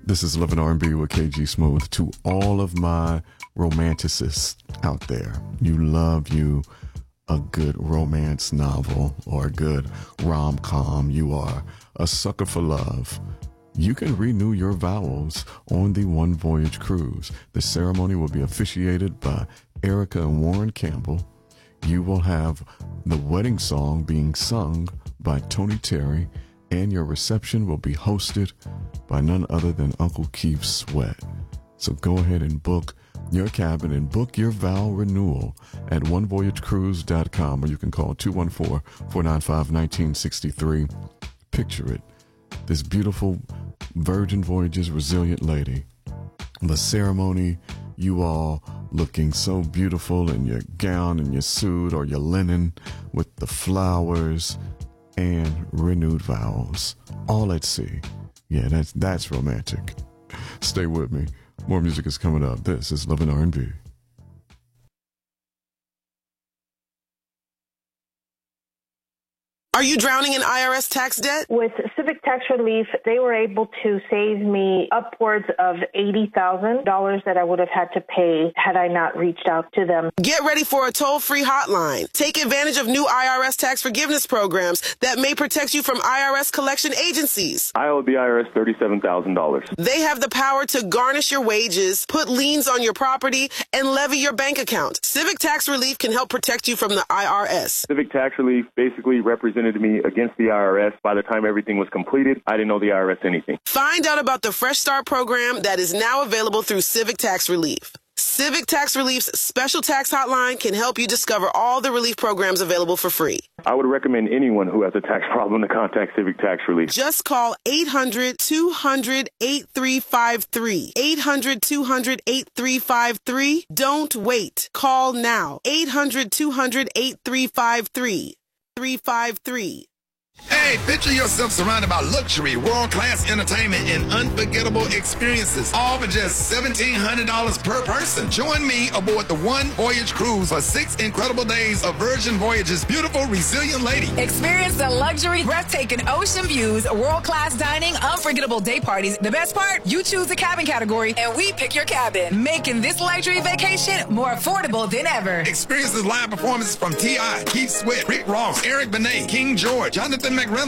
This is Love and R&B with KG Smooth. To all of my romanticists out there, you love you a good romance novel or a good rom-com. You are a sucker for love. You can renew your vows on the One Voyage Cruise. The ceremony will be officiated by Erica and Warren Campbell. You will have the wedding song being sung by Tony Terry, and your reception will be hosted by none other than Uncle Keith Sweat. So go ahead and book your cabin and book your vow renewal at onevoyagecruise.com, or you can call 214-495-1963. Picture it. This beautiful Virgin Voyages resilient lady. The ceremony, you all looking so beautiful in your gown and your suit or your linen with the flowers and renewed vows. All at sea. Yeah, that's romantic. Stay with me. More music is coming up. This is Love and R&B. Are you drowning in IRS tax debt? With Civic Tax Relief, they were able to save me upwards of $80,000 that I would have had to pay had I not reached out to them. Get ready for a toll-free hotline. Take advantage of new IRS tax forgiveness programs that may protect you from IRS collection agencies. I owe the IRS $37,000. They have the power to garnish your wages, put liens on your property, and levy your bank account. Civic Tax Relief can help protect you from the IRS. Civic Tax Relief basically represented me against the IRS. By the time everything was completed, I didn't owe the IRS anything. Find out about the Fresh Start program that is now available through Civic Tax Relief. Civic Tax Relief's special tax hotline can help you discover all the relief programs available for free. I would recommend anyone who has a tax problem to contact Civic Tax Relief. Just call 800-200-8353. 800-200-8353. Don't wait. Call now. 800-200-8353. 353. Hey, picture yourself surrounded by luxury, world-class entertainment, and unforgettable experiences, all for just $1,700 per person. Join me aboard the One Voyage Cruise for 6 incredible days of Virgin Voyages' beautiful, resilient lady. Experience the luxury, breathtaking ocean views, world-class dining, unforgettable day parties. The best part? You choose the cabin category, and we pick your cabin, making this luxury vacation more affordable than ever. Experience the live performances from T.I., Keith Sweat, Rick Ross, Eric Benet, King George, Jonathan McReynolds,